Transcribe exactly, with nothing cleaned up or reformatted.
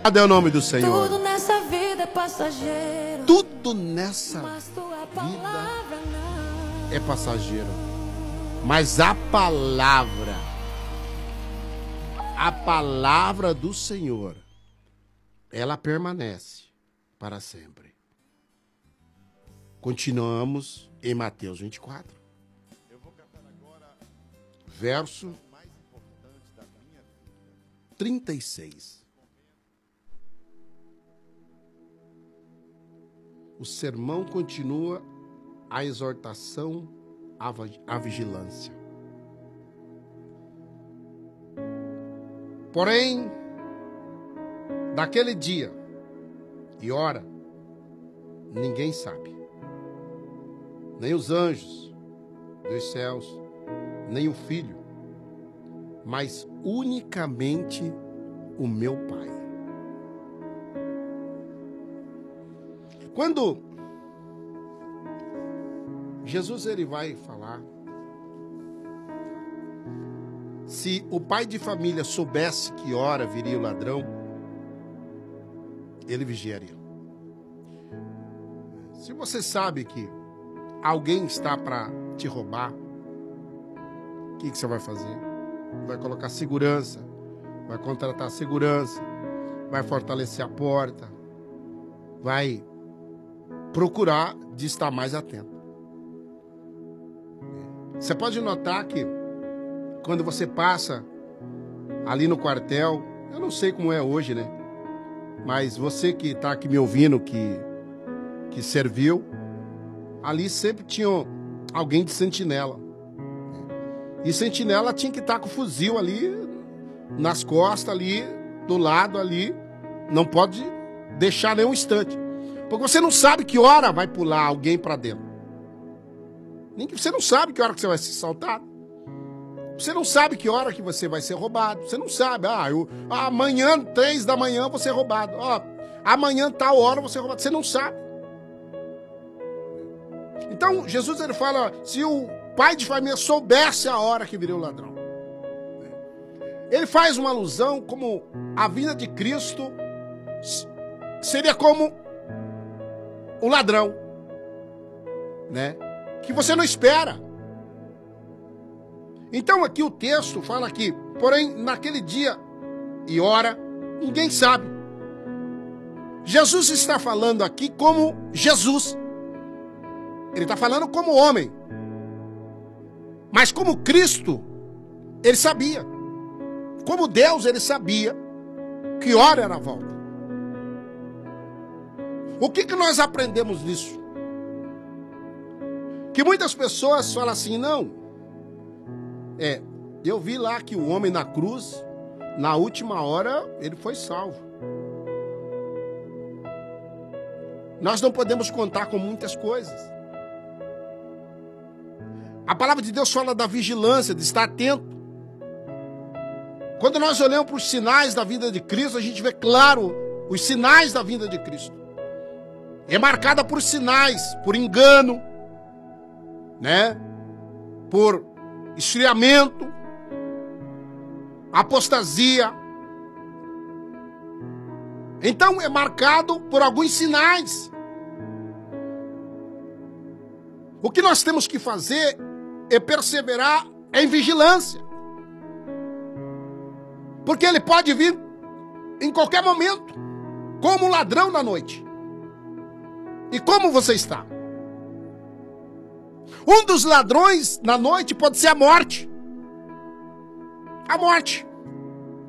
É o nome do Senhor. Tudo nessa vida é passageiro. Tudo nessa Mas tua vida palavra não. é passageiro. Mas a palavra, a palavra do Senhor, ela permanece para sempre. Continuamos em Mateus vinte e quatro. Eu vou cantar agora verso mais importante da minha vida. trinta e seis. O sermão continua a exortação à vigilância. Porém, daquele dia e hora, ninguém sabe. Nem os anjos dos céus, nem o Filho, mas unicamente o meu Pai. Quando Jesus ele vai falar, se o pai de família soubesse que hora viria o ladrão, ele vigiaria. Se você sabe que alguém está para te roubar, o que, que você vai fazer? Vai colocar segurança, vai contratar segurança, vai fortalecer a porta, vai procurar de estar mais atento. Você pode notar que quando você passa ali no quartel, eu não sei como é hoje, né? Mas você que está aqui me ouvindo, que, que serviu, ali sempre tinha alguém de sentinela. E sentinela tinha que estar com o fuzil ali, nas costas ali, do lado ali. Não pode deixar nenhum instante. Porque você não sabe que hora vai pular alguém para dentro. Nem que você não sabe que hora que você vai ser assaltado. Você não sabe que hora que você vai ser roubado. Você não sabe. Ah, eu, amanhã, três da manhã, eu vou ser roubado. Ó, amanhã, tal hora, eu vou ser roubado. Você não sabe. Então, Jesus ele fala, se o pai de família soubesse a hora que viria o ladrão. Ele faz uma alusão como a vinda de Cristo seria como o ladrão, né? Que você não espera. Então aqui o texto fala que, porém, naquele dia e hora, ninguém sabe. Jesus está falando aqui como Jesus. Ele está falando como homem. Mas como Cristo, ele sabia. Como Deus, ele sabia que hora era a volta. O que, que nós aprendemos nisso? Que muitas pessoas falam assim, não, é, eu vi lá que o homem na cruz, na última hora, ele foi salvo. Nós não podemos contar com muitas coisas. A palavra de Deus fala da vigilância, de estar atento. Quando nós olhamos para os sinais da vinda de Cristo, a gente vê claro os sinais da vinda de Cristo. É marcada por sinais, por engano, né? Por esfriamento, apostasia. Então é marcado por alguns sinais. O que nós temos que fazer é perseverar em vigilância. Porque ele pode vir em qualquer momento, como um ladrão na noite. E como você está? Um dos ladrões na noite pode ser a morte. A morte.